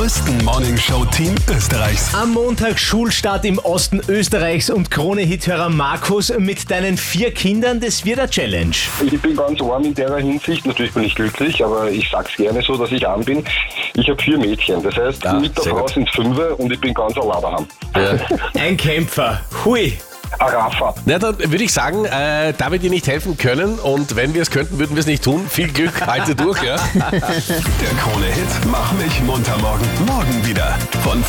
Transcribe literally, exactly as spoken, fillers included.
größten Morningshow-Team Österreichs. Am Montag Schulstart im Osten Österreichs und Krone-Hithörer Markus mit deinen vier Kindern, das wird eine Challenge. Ich bin ganz arm in der Hinsicht. Natürlich bin ich glücklich, aber ich sag's gerne so, dass ich arm bin. Ich habe vier Mädchen. Das heißt, Ja, mit der sehr Frau gut. sind es fünf und ich bin ganz allein daheim. Ein Kämpfer. Hui. Ein Raffer. Na, dann würde ich sagen, äh, da wir dir nicht helfen können und wenn wir es könnten, würden wir es nicht tun. Viel Glück, halte durch, ja. Der Krone-Hit Mach mich munter morgen. Morgen wieder. Von